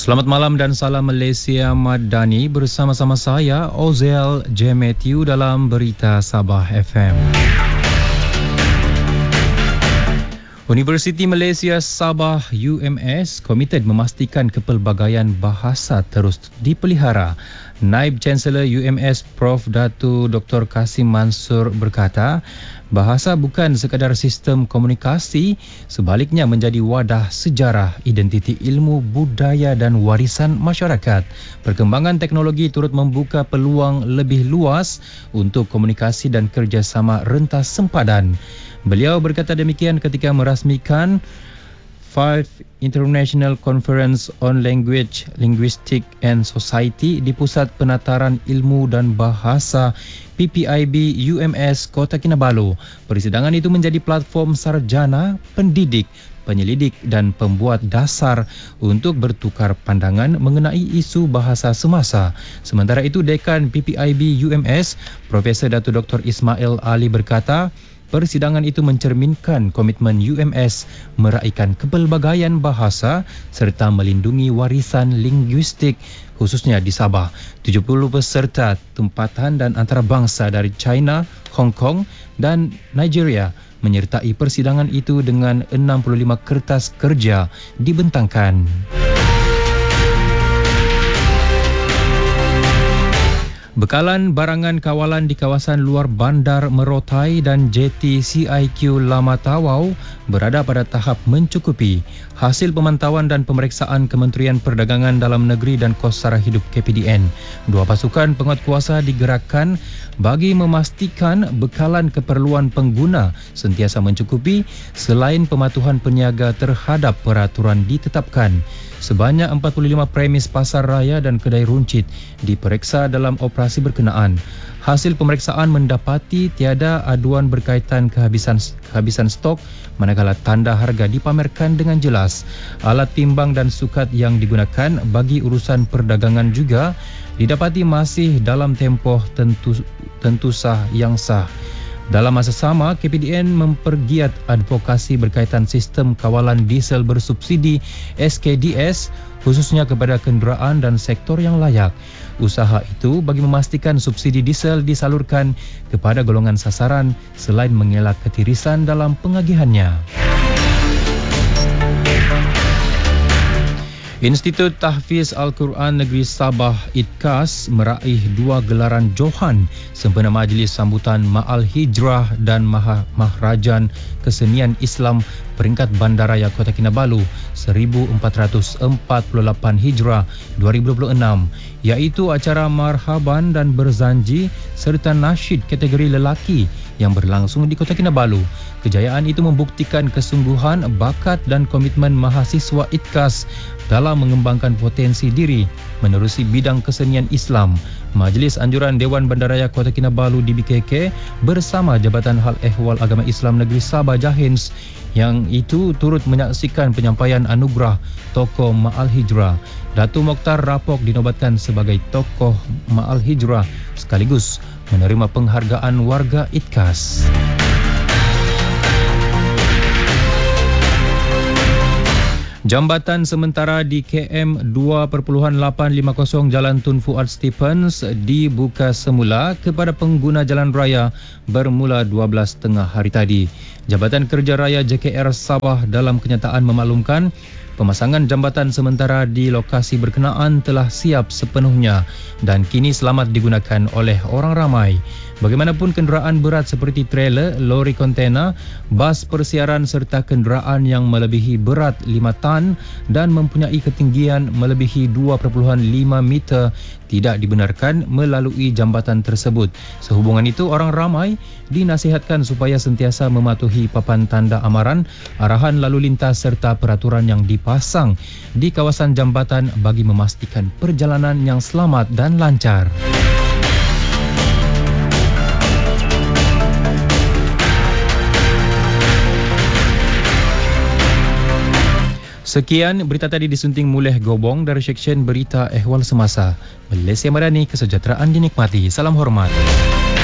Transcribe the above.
Selamat malam dan salam Malaysia Madani, bersama-sama saya Ozel J. Matthew dalam Berita Sabah FM. Universiti Malaysia Sabah UMS komited memastikan kepelbagaian bahasa terus dipelihara. Naib Chancellor UMS Prof. Datu Dr. Kasim Mansur berkata, bahasa bukan sekadar sistem komunikasi, sebaliknya menjadi wadah sejarah, identiti ilmu, budaya dan warisan masyarakat. Perkembangan teknologi turut membuka peluang lebih luas untuk komunikasi dan kerjasama rentas sempadan. Beliau berkata demikian ketika merasmikan 5 International Conference on Language, Linguistic and Society di Pusat Penataran Ilmu dan Bahasa PPIB UMS Kota Kinabalu. Persidangan itu menjadi platform sarjana, pendidik, penyelidik dan pembuat dasar untuk bertukar pandangan mengenai isu bahasa semasa. Sementara itu, Dekan PPIB UMS, Profesor Datu Dr. Ismail Ali berkata, persidangan itu mencerminkan komitmen UMS meraihkan kepelbagaian bahasa serta melindungi warisan linguistik khususnya di Sabah. 70 peserta tempatan dan antarabangsa dari China, Hong Kong dan Nigeria menyertai persidangan itu dengan 65 kertas kerja dibentangkan. Bekalan barangan kawalan di kawasan luar Bandar Merotai dan jeti CIQ Lama Tawau berada pada tahap mencukupi. Hasil pemantauan dan pemeriksaan Kementerian Perdagangan Dalam Negeri dan Kos Sara Hidup KPDN, dua pasukan penguatkuasa digerakkan bagi memastikan bekalan keperluan pengguna sentiasa mencukupi selain pematuhan peniaga terhadap peraturan ditetapkan. Sebanyak 45 premis pasar raya dan kedai runcit diperiksa dalam operasi berkenaan. Hasil pemeriksaan mendapati tiada aduan berkaitan kehabisan stok, manakala tanda harga dipamerkan dengan jelas. Alat timbang dan sukat yang digunakan bagi urusan perdagangan juga didapati masih dalam tempoh tentu sah yang sah. Dalam masa sama, KPDN mempergiat advokasi berkaitan sistem kawalan diesel bersubsidi SKDS khususnya kepada kenderaan dan sektor yang layak. Usaha itu bagi memastikan subsidi diesel disalurkan kepada golongan sasaran selain mengelak ketirisan dalam pengagihannya. Institut Tahfiz Al-Quran Negeri Sabah ITKAS meraih 2 gelaran Johan sempena Majlis Sambutan Ma'al Hijrah dan Mahrajan Kesenian Islam peringkat Bandaraya Kota Kinabalu 1448 Hijrah 2026, iaitu acara marhaban dan berzanji serta nasyid kategori lelaki yang berlangsung di Kota Kinabalu. Kejayaan itu membuktikan kesungguhan, bakat dan komitmen mahasiswa ITKAS dalam mengembangkan potensi diri menerusi bidang kesenian Islam. Majlis Anjuran Dewan Bandaraya Kota Kinabalu DBKK bersama Jabatan Hal Ehwal Agama Islam Negeri Sabah Jahins yang itu turut menyaksikan penyampaian anugerah tokoh Ma'al Hijrah. Datu Mokhtar Rapok dinobatkan sebagai tokoh Ma'al Hijrah sekaligus menerima penghargaan warga ITKAS. Jambatan sementara di KM 2.850 Jalan Tun Fuad Stephens dibuka semula kepada pengguna jalan raya bermula 12.30 hari tadi. Jabatan Kerja Raya JKR Sabah dalam kenyataan memaklumkan pemasangan jambatan sementara di lokasi berkenaan telah siap sepenuhnya dan kini selamat digunakan oleh orang ramai. Bagaimanapun kenderaan berat seperti trailer, lori kontena, bas persiaran serta kenderaan yang melebihi berat 5 tan dan mempunyai ketinggian melebihi 2.5 meter tidak dibenarkan melalui jambatan tersebut. Sehubungan itu, orang ramai dinasihatkan supaya sentiasa mematuhi papan tanda amaran, arahan lalu lintas serta peraturan yang dipasang di kawasan jambatan bagi memastikan perjalanan yang selamat dan lancar. Sekian berita tadi disunting Muleh Gobong dari Seksyen Berita Ehwal Semasa. Malaysia Madani, kesejahteraan dinikmati. Salam hormat.